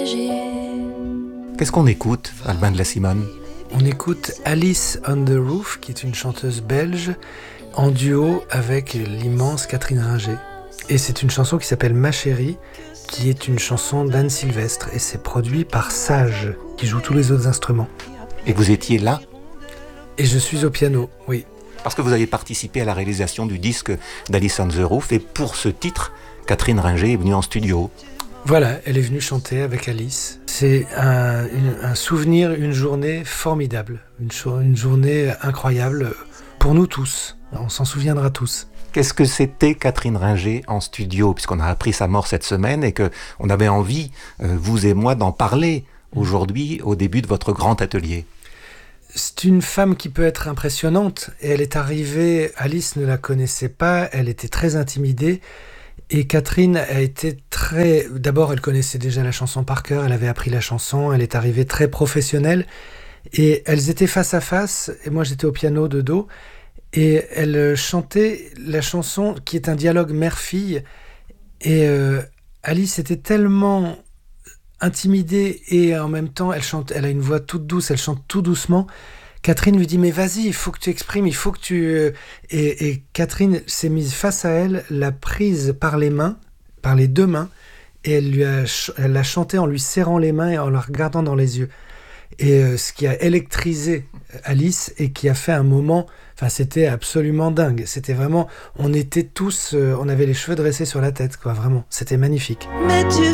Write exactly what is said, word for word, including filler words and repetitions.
Qu'est-ce qu'on écoute, Albin de la Simone ? On écoute Alice on the Roof, qui est une chanteuse belge, en duo avec l'immense Catherine Ringer. Et c'est une chanson qui s'appelle Ma chérie, qui est une chanson d'Anne Sylvestre. Et c'est produit par Sage, qui joue tous les autres instruments. Et vous étiez là ? Et je suis au piano, oui. Parce que vous avez participé à la réalisation du disque d'Alice on the Roof. Et pour ce titre, Catherine Ringer est venue en studio. Voilà, elle est venue chanter avec Alice. C'est un, une, un souvenir, une journée formidable, une, cho- une journée incroyable pour nous tous. On s'en souviendra tous. Qu'est-ce que c'était Catherine Ringer en studio, puisqu'on a appris sa mort cette semaine et qu'on avait envie, euh, vous et moi, d'en parler aujourd'hui au début de votre grand atelier. C'est une femme qui peut être impressionnante et elle est arrivée, Alice ne la connaissait pas, elle était très intimidée. Et Catherine a été très... D'abord, elle connaissait déjà la chanson par cœur, elle avait appris la chanson, elle est arrivée très professionnelle. Et elles étaient face à face, et moi j'étais au piano de dos. Et elle chantait la chanson qui est un dialogue mère-fille. Et euh, Alice était tellement intimidée et en même temps, elle chante, elle a une voix toute douce, elle chante tout doucement. Catherine lui dit « Mais vas-y, il faut que tu exprimes, il faut que tu... » Et, et Catherine s'est mise face à elle, l'a prise par les mains, par les deux mains, et elle, lui a, elle l'a chantée en lui serrant les mains et en la regardant dans les yeux. Et euh, ce qui a électrisé Alice et qui a fait un moment... Enfin, c'était absolument dingue. C'était vraiment... On était tous... Euh, on avait les cheveux dressés sur la tête, quoi, vraiment. C'était magnifique. Mais tu